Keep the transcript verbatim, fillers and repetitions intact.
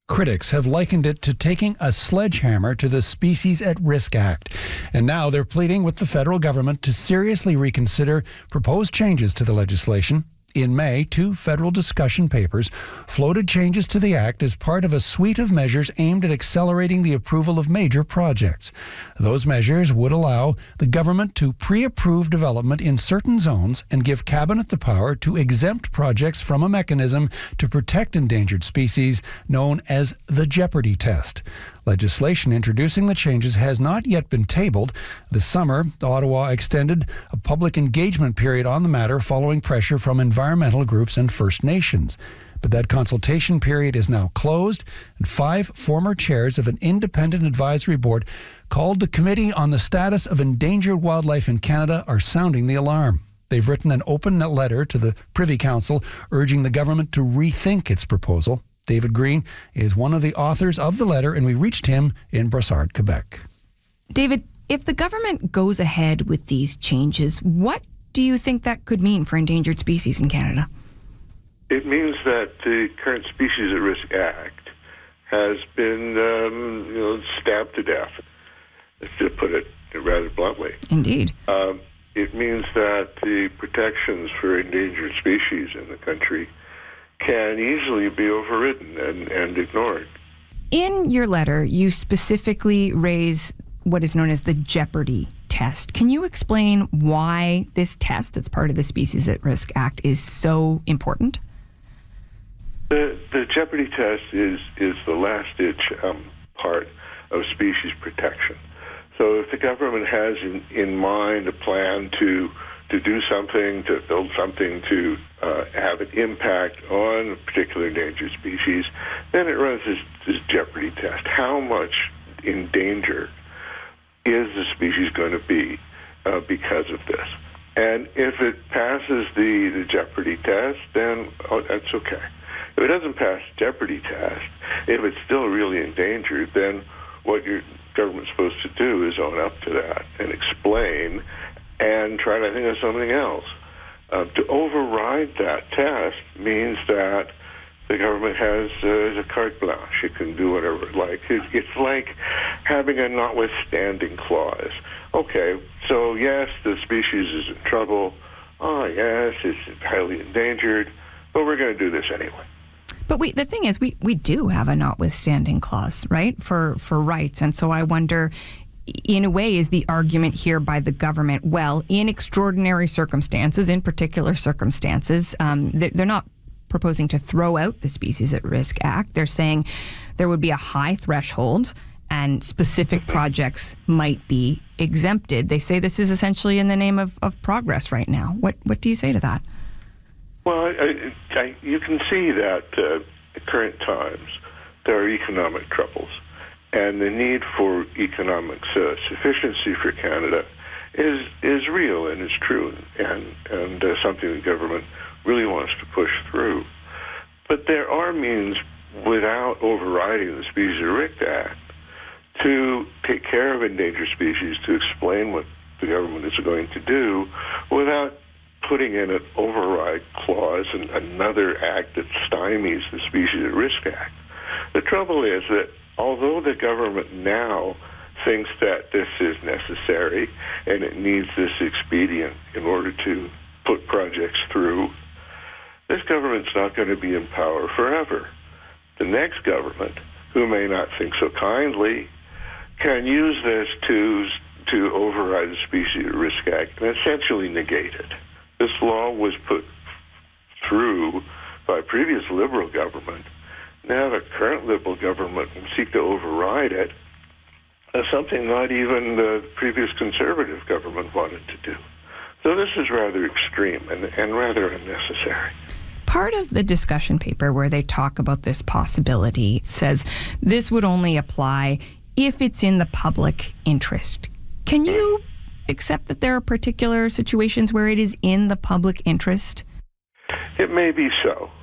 Critics have likened it to taking a sledgehammer to the Species at Risk Act. And now they're pleading with the federal government to seriously reconsider proposed changes to the legislation. In May, two federal discussion papers floated changes to the Act as part of a suite of measures aimed at accelerating the approval of major projects. Those measures would allow the government to pre-approve development in certain zones and give Cabinet the power to exempt projects from a mechanism to protect endangered species known as the Jeopardy Test. Legislation introducing the changes has not yet been tabled. This summer, Ottawa extended a public engagement period on the matter following pressure from environmental groups and First Nations. But that consultation period is now closed, and five former chairs of an independent advisory board called the Committee on the Status of Endangered Wildlife in Canada are sounding the alarm. They've written an open letter to the Privy Council urging the government to rethink its proposal. David Green is one of the authors of the letter, and we reached him in Brossard, Quebec. David, if the government goes ahead with these changes, what do you think that could mean for endangered species in Canada? It means that the current Species at Risk Act has been um, you know, stabbed to death, to put it rather bluntly. Indeed. Um, it means that the protections for endangered species in the country can easily be overridden and, and ignored. In your letter, you specifically raise what is known as the Jeopardy Test. Can you explain why this test that's part of the Species at Risk Act is so important? The, the Jeopardy Test is, is the last-ditch um, part of species protection. So if the government has in, in mind a plan to to do something, to build something, to uh, have an impact on a particular endangered species, then it runs this, this jeopardy test. How much in danger is the species going to be uh, because of this? And if it passes the, the jeopardy test, then oh, that's okay. If it doesn't pass the jeopardy test, if it's still really endangered, then what your government's supposed to do is own up to that and explain and try to think of something else. Uh, to override that test means that the government has uh, a carte blanche. It can do whatever it likes. It, it's like having a notwithstanding clause. Okay, so yes, the species is in trouble. Oh, yes, it's highly endangered, but we're going to do this anyway. But we, the thing is, we, we do have a notwithstanding clause, right, for, for rights. And so I wonder, in a way, is the argument here by the government, well, in extraordinary circumstances, in particular circumstances, um, they're not proposing to throw out the Species at Risk Act. They're saying there would be a high threshold and specific projects might be exempted. They say this is essentially in the name of, of progress right now. What what do you say to that? Well, I, I, you can see that uh, at current times there are economic troubles. And the need for economic uh, sufficiency for Canada is is real and is true, and and uh, something the government really wants to push through. But there are means, without overriding the Species at Risk Act, to take care of endangered species, to explain what the government is going to do, without putting in an override clause and another act that stymies the Species at Risk Act. The trouble is that although the government now thinks that this is necessary and it needs this expedient in order to put projects through, this government's not going to be in power forever. The next government, who may not think so kindly, can use this to, to override the Species at Risk Act and essentially negate it. This law was put through by a previous Liberal government. Now the current Liberal government will seek to override it as something not even the previous Conservative government wanted to do. So this is rather extreme and, and rather unnecessary. Part of the discussion paper where they talk about this possibility says this would only apply if it's in the public interest. Can you accept that there are particular situations where it is in the public interest? It may be so.